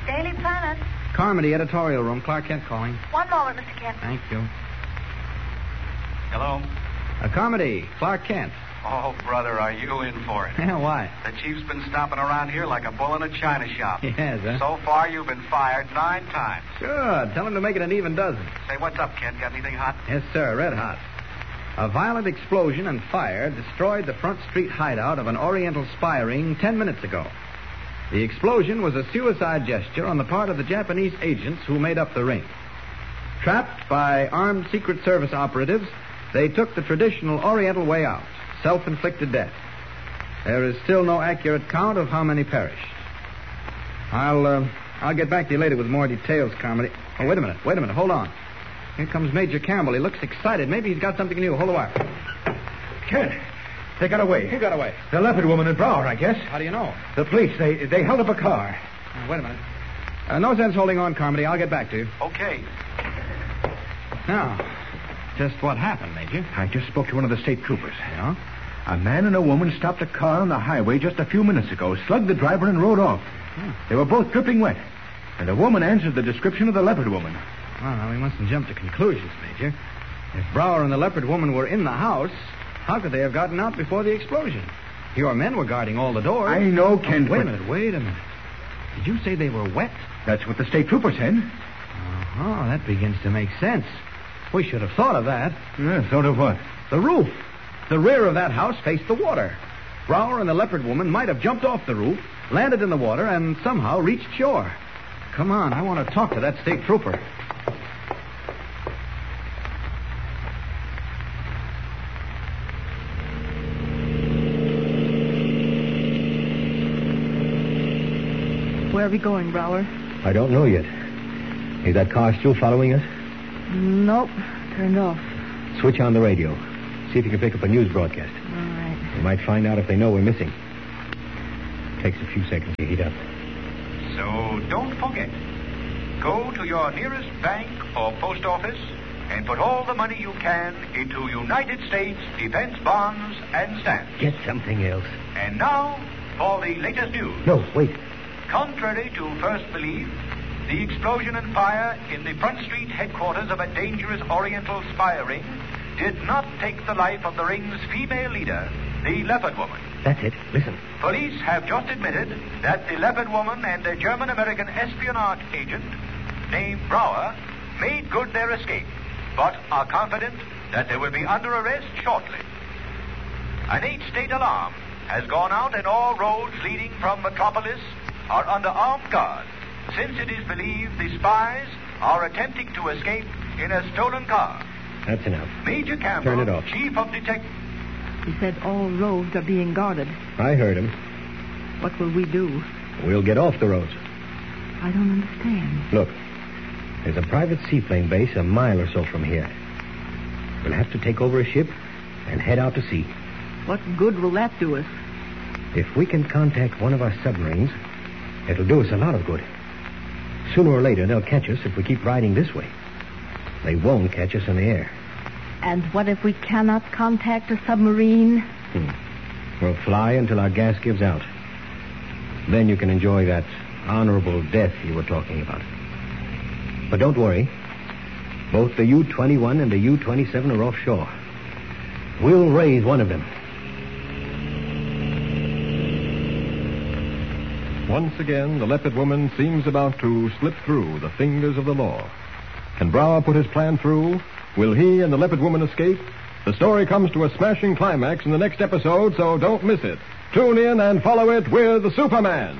Daily Planet. Carmody, editorial room. Clark Kent calling. One moment, Mr. Kent. Thank you. Hello? Carmody, Clark Kent. Oh, brother, are you in for it? Yeah, why? The chief's been stomping around here like a bull in a china shop. He has, huh? So far, you've been fired 9 times. Good. Tell him to make it an even dozen. Say, what's up, Kent? Got anything hot? Yes, sir. Red hot. A violent explosion and fire destroyed the Front Street hideout of an Oriental spy ring 10 minutes ago. The explosion was a suicide gesture on the part of the Japanese agents who made up the ring. Trapped by armed Secret Service operatives, they took the traditional Oriental way out, self-inflicted death. There is still no accurate count of how many perished. I'll get back to you later with more details, Carmody. Oh, wait a minute. Hold on. Here comes Major Campbell. He looks excited. Maybe he's got something new. Hold the wire. Kent, they got away. Who got away? The leopard woman and Brower, I guess. How do you know? The police, they held up a car. Wait a minute. No sense holding on, Carmody. I'll get back to you. Okay. Now, just what happened, Major? I just spoke to one of the state troopers. Yeah? A man and a woman stopped a car on the highway just a few minutes ago, slugged the driver, and rode off. They were both dripping wet. And the woman answered the description of the leopard woman. Well, now, we mustn't jump to conclusions, Major. If Brower and the leopard woman were in the house, how could they have gotten out before the explosion? Your men were guarding all the doors. I know, Kent. Wait a minute. Did you say they were wet? That's what the state trooper said. Uh-huh, that begins to make sense. We should have thought of that. Yeah, thought of what? The roof. The rear of that house faced the water. Brower and the leopard woman might have jumped off the roof, landed in the water, and somehow reached shore. Come on, I want to talk to that state trooper. Where are we going, Brower? I don't know yet. Is that car still following us? Nope. Turned off. Switch on the radio. See if you can pick up a news broadcast. All right. We might find out if they know we're missing. Takes a few seconds to heat up. So don't forget. Go to your nearest bank or post office and put all the money you can into United States defense bonds and stamps. Get something else. And now for the latest news. No, wait. Contrary to first belief, the explosion and fire in the Front Street headquarters of a dangerous Oriental spy ring did not take the life of the ring's female leader, the leopard woman. That's it. Listen. Police have just admitted that the leopard woman and a German-American espionage agent named Brower made good their escape, but are confident that they will be under arrest shortly. An 8-state alarm has gone out, and all roads leading from Metropolis are under armed guard, since it is believed the spies are attempting to escape in a stolen car. That's enough. Major Campbell, Turn it off. Chief of Detectives. He said all roads are being guarded. I heard him. What will we do? We'll get off the roads. I don't understand. Look, there's a private seaplane base a mile or so from here. We'll have to take over a ship and head out to sea. What good will that do us? If we can contact one of our submarines, it'll do us a lot of good. Sooner or later, they'll catch us if we keep riding this way. They won't catch us in the air. And what if we cannot contact a submarine? We'll fly until our gas gives out. Then you can enjoy that honorable death you were talking about. But don't worry. Both the U-21 and the U-27 are offshore. We'll raise one of them. Once again, the leopard woman seems about to slip through the fingers of the law. Can Brower put his plan through? Will he and the leopard woman escape? The story comes to a smashing climax in the next episode, so don't miss it. Tune in and follow it with the Superman.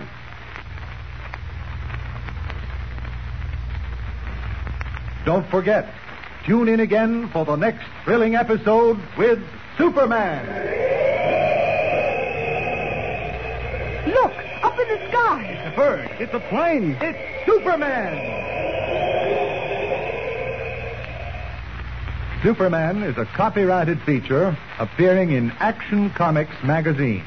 Don't forget, tune in again for the next thrilling episode with Superman. Look, up in the sky. It's a bird. It's a plane. It's Superman. Superman is a copyrighted feature appearing in Action Comics magazine.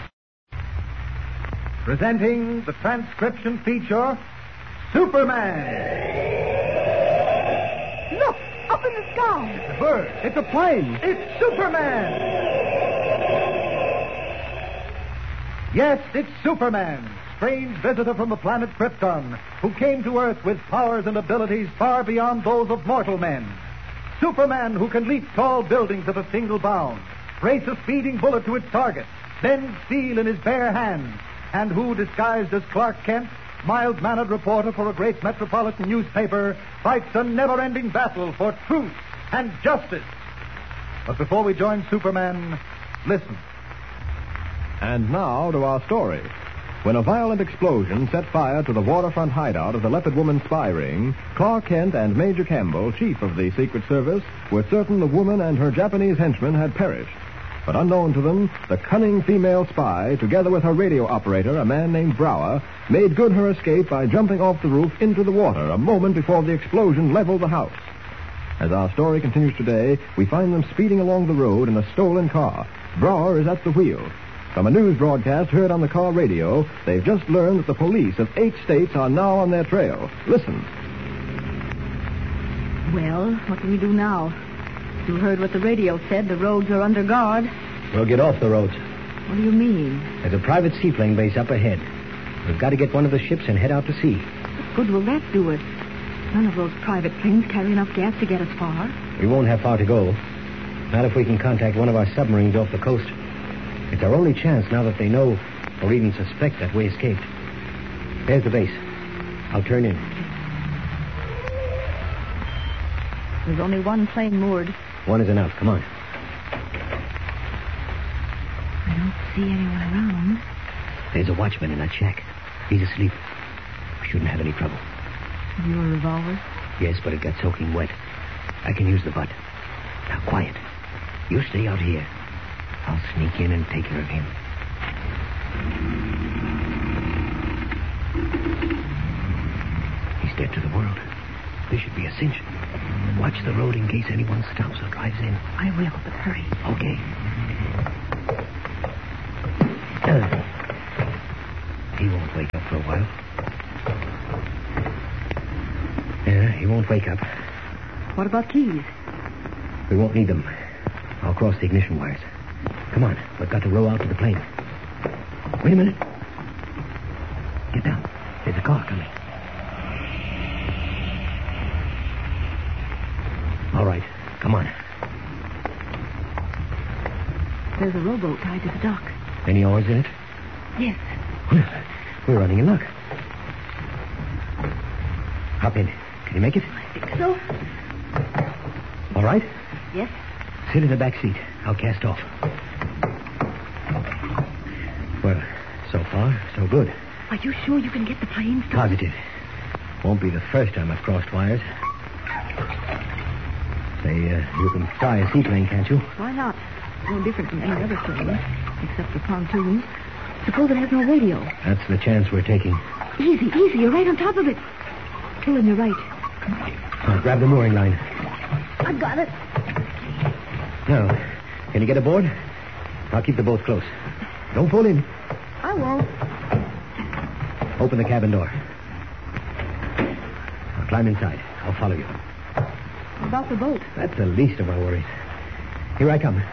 Presenting the transcription feature, Superman. Look, up in the sky. It's a bird. It's a plane. It's Superman. Yes, it's Superman, strange visitor from the planet Krypton, who came to Earth with powers and abilities far beyond those of mortal men. Superman, who can leap tall buildings at a single bound, race a speeding bullet to its target, bend steel in his bare hands, and who, disguised as Clark Kent, mild-mannered reporter for a great metropolitan newspaper, fights a never-ending battle for truth and justice. But before we join Superman, listen. And now to our story. When a violent explosion set fire to the waterfront hideout of the Leopard Woman spy ring, Clark Kent and Major Campbell, chief of the Secret Service, were certain the woman and her Japanese henchmen had perished. But unknown to them, the cunning female spy, together with her radio operator, a man named Brower, made good her escape by jumping off the roof into the water a moment before the explosion leveled the house. As our story continues today, we find them speeding along the road in a stolen car. Brower is at the wheel. From a news broadcast heard on the car radio, they've just learned that the police of 8 states are now on their trail. Listen. Well, what do we do now? You heard what the radio said. The roads are under guard. We'll get off the roads. What do you mean? There's a private seaplane base up ahead. We've got to get one of the ships and head out to sea. What good will that do us? None of those private planes carry enough gas to get us far. We won't have far to go. Not if we can contact one of our submarines off the coast. It's our only chance now that they know or even suspect that we escaped. There's the base. I'll turn in. There's only one plane moored. One is enough. Come on. I don't see anyone around. There's a watchman in that shack. He's asleep. We shouldn't have any trouble. Your revolver? Yes, but it got soaking wet. I can use the butt. Now, quiet. You stay out here. I'll sneak in and take care of him. He's dead to the world. This should be a cinch. Watch the road in case anyone stops or drives in. I will, but hurry. Okay. He won't wake up for a while. Yeah, he won't wake up. What about keys? We won't need them. I'll cross the ignition wires. Come on, we've got to row out to the plane. Wait a minute. Get down. There's a car coming. All right, come on. There's a rowboat tied to the dock. Any oars in it? Yes. Well, we're running in luck. Hop in. Can you make it? I think so. All right? Yes. Sit in the back seat. I'll cast off. Well, so far, so good. Are you sure you can get the plane started? Positive. Won't be the first time I've crossed wires. Say, you can fly a seaplane, can't you? Why not? No different from any other plane, except the pontoons. Suppose it has no radio. That's the chance we're taking. Easy, easy. You're right on top of it. Pull on your right. I'll grab the mooring line. I've got it. Now, can you get aboard? I'll keep the boat close. Don't pull in. I won't. Open the cabin door. I'll climb inside. I'll follow you. About the boat. That's the least of our worries. Here I come.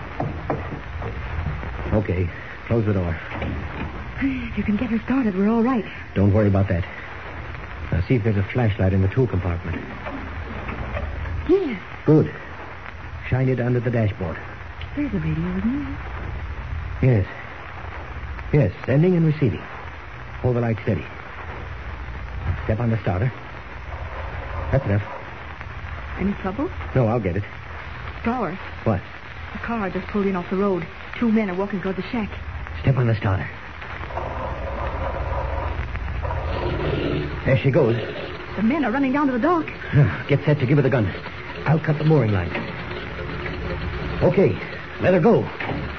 Okay, close the door. If you can get her started, we're all right. Don't worry about that. Now see if there's a flashlight in the tool compartment. Yes. Good. Shine it under the dashboard. There's a radio, isn't there? Yes. Yes, sending and receiving. Hold the light steady. Step on the starter. That's enough. Any trouble? No, I'll get it. Brower, What? a car just pulled in off the road. 2 men are walking toward the shack. Step on the starter. There she goes. The men are running down to the dock. Get set to give her the gun. I'll cut the mooring line. Okay, let her go.